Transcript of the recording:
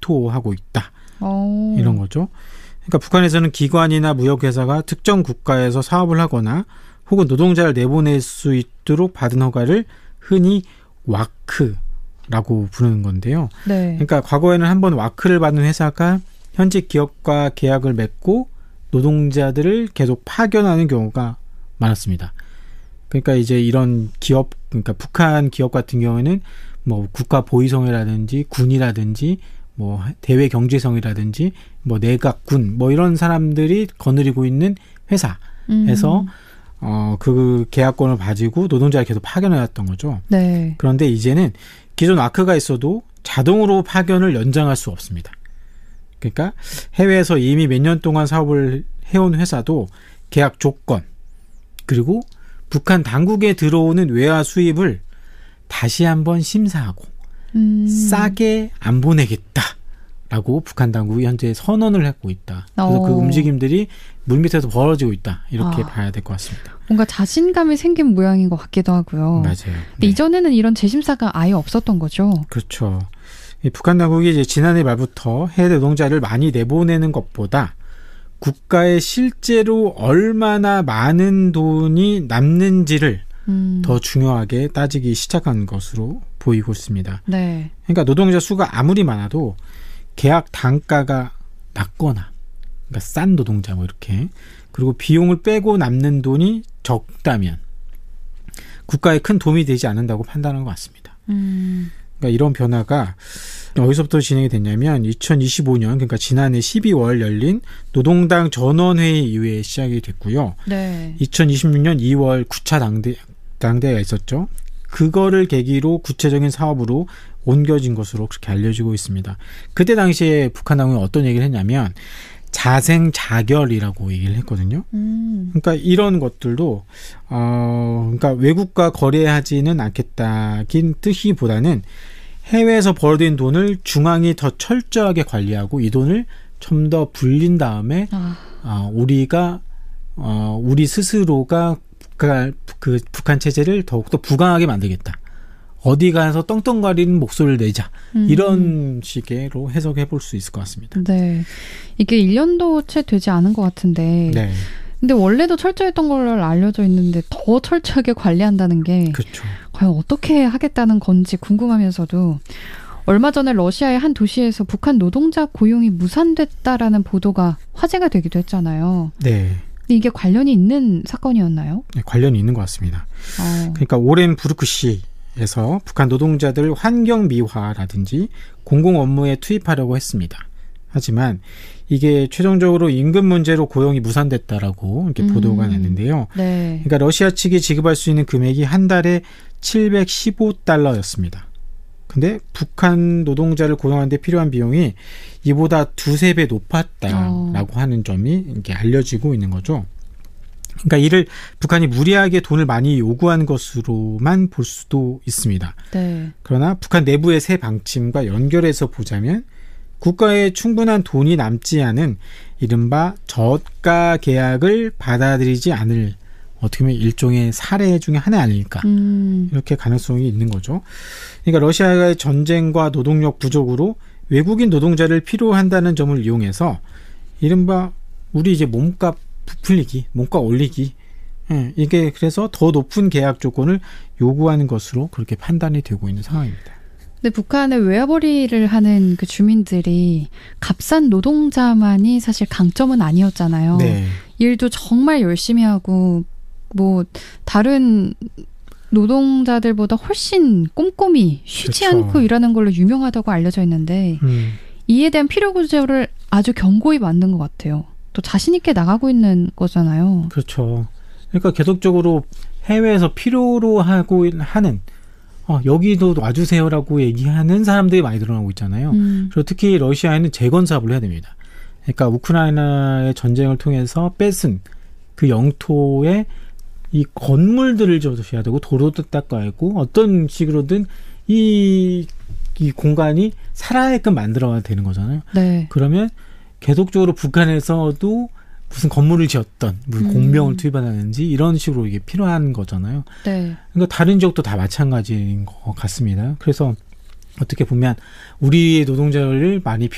검토하고 있다. 이런 거죠. 그러니까 북한에서는 기관이나 무역회사가 특정 국가에서 사업을 하거나 혹은 노동자를 내보낼 수 있도록 받은 허가를 흔히 와크라고 부르는 건데요. 네. 그러니까 과거에는 한번 와크를 받은 회사가 현지 기업과 계약을 맺고 노동자들을 계속 파견하는 경우가 많았습니다. 그러니까 이제 이런 기업, 그러니까 북한 기업 같은 경우에는 뭐 국가 보위성이라든지 군이라든지 뭐 대외 경제성이라든지 뭐 내각군 뭐 이런 사람들이 거느리고 있는 회사에서 그 계약권을 가지고 노동자를 계속 파견해왔던 거죠. 네. 그런데 이제는 기존 와크가 있어도 자동으로 파견을 연장할 수 없습니다. 그러니까 해외에서 이미 몇 년 동안 사업을 해온 회사도 계약 조건 그리고 북한 당국에 들어오는 외화 수입을 다시 한번 심사하고 싸게 안 보내겠다라고 북한 당국이 현재 선언을 하고 있다. 그래서 그 움직임들이 물밑에서 벌어지고 있다. 이렇게 봐야 될 것 같습니다. 뭔가 자신감이 생긴 모양인 것 같기도 하고요. 맞아요. 근데 네. 이전에는 이런 재심사가 아예 없었던 거죠. 그렇죠. 북한 당국이 이제 지난해 말부터 해외 노동자를 많이 내보내는 것보다 국가에 실제로 얼마나 많은 돈이 남는지를 더 중요하게 따지기 시작한 것으로 보이고 있습니다. 네. 그러니까 노동자 수가 아무리 많아도 계약 단가가 낮거나 그러니까 싼 노동자 뭐 이렇게 그리고 비용을 빼고 남는 돈이 적다면 국가에 큰 도움이 되지 않는다고 판단한 것 같습니다. 그러니까 이런 변화가 어디서부터 진행이 됐냐면 2025년 그러니까 지난해 12월 열린 노동당 전원회의 이후에 시작이 됐고요. 네. 2026년 2월 9차 당대회가 있었죠. 그거를 계기로 구체적인 사업으로 옮겨진 것으로 그렇게 알려지고 있습니다. 그때 당시에 북한 당국이 어떤 얘기를 했냐면 자생자결이라고 얘기를 했거든요. 그러니까 이런 것들도 그러니까 외국과 거래하지는 않겠다긴 뜻이보다는 해외에서 벌어들인 돈을 중앙이 더 철저하게 관리하고 이 돈을 좀 더 불린 다음에 우리가 우리 스스로가 그 북한 체제를 더욱더 부강하게 만들겠다. 어디 가서 떵떵거리는 목소리를 내자. 이런 식으로 해석해 볼 수 있을 것 같습니다. 네. 이게 1년도 채 되지 않은 것 같은데. 네. 근데 원래도 철저했던 걸로 알려져 있는데 더 철저하게 관리한다는 게 그렇죠. 과연 어떻게 하겠다는 건지 궁금하면서도 얼마 전에 러시아의 한 도시에서 북한 노동자 고용이 무산됐다라는 보도가 화제가 되기도 했잖아요. 네. 근데 이게 관련이 있는 사건이었나요? 네, 관련이 있는 것 같습니다. 그러니까 오렌 부르크시에서 북한 노동자들 환경 미화라든지 공공 업무에 투입하려고 했습니다. 하지만 이게 최종적으로 임금 문제로 고용이 무산됐다라고 이렇게 보도가 났는데요. 네. 그러니까 러시아 측이 지급할 수 있는 금액이 한 달에 $715였습니다. 근데 북한 노동자를 고용하는 데 필요한 비용이 이보다 두세 배 높았다라고 하는 점이 이게 알려지고 있는 거죠. 그러니까 이를 북한이 무리하게 돈을 많이 요구한 것으로만 볼 수도 있습니다. 네. 그러나 북한 내부의 새 방침과 연결해서 보자면 국가에 충분한 돈이 남지 않은 이른바 저가 계약을 받아들이지 않을 어떻게 보면 일종의 사례 중에 하나 아닐까 이렇게 가능성이 있는 거죠. 그러니까 러시아의 전쟁과 노동력 부족으로 외국인 노동자를 필요로 한다는 점을 이용해서 이른바 우리 이제 몸값 부풀리기, 몸값 올리기 이게 그래서 더 높은 계약 조건을 요구하는 것으로 그렇게 판단이 되고 있는 상황입니다. 근데 북한의 외화벌이를 하는 그 주민들이 값싼 노동자만이 사실 강점은 아니었잖아요. 네. 일도 정말 열심히 하고 뭐 다른 노동자들보다 훨씬 꼼꼼히 쉬지 그렇죠. 않고 일하는 걸로 유명하다고 알려져 있는데 이에 대한 필요 구조를 아주 견고히 만든 것 같아요. 또 자신 있게 나가고 있는 거잖아요. 그렇죠. 그러니까 계속적으로 해외에서 필요로 하고 하는 여기도 와주세요라고 얘기하는 사람들이 많이 늘어나고 있잖아요. 그리고 특히 러시아에는 재건 사업을 해야 됩니다. 그러니까 우크라이나의 전쟁을 통해서 뺏은 그 영토에 이 건물들을 지어줘야 되고 도로도 닦아야 하고 어떤 식으로든 이 공간이 살아야끔 만들어야 되는 거잖아요. 네. 그러면 계속적으로 북한에서도 무슨 건물을 지었던 무슨 공병을 투입하는지 이런 식으로 이게 필요한 거잖아요. 네. 그러니까 다른 지역도 다 마찬가지인 것 같습니다. 그래서 어떻게 보면 우리의 노동자를 많이